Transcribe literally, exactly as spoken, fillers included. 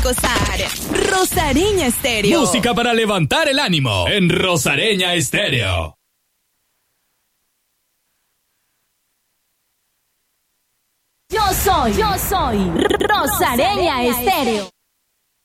gozar. Rosareña Estéreo. Música para levantar el ánimo en Rosareña Estéreo. Yo soy, yo soy Rosareña Estéreo.